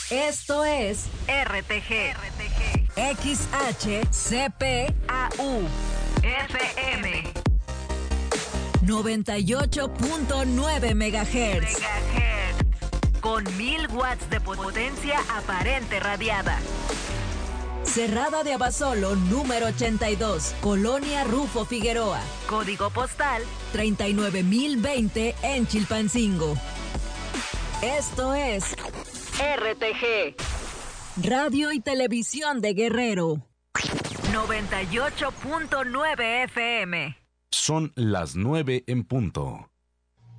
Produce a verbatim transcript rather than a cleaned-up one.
Esto es R T G, R T G. X H C P A U F M noventa y ocho punto nueve megahertz. Megahertz. Con mil watts de potencia aparente radiada. Cerrada de Abasolo, número ochenta y dos, Colonia Rufo Figueroa. Código postal treinta y nueve mil veinte en Chilpancingo. Esto es R T G, Radio y Televisión de Guerrero. noventa y ocho punto nueve F M. Son las nueve en punto.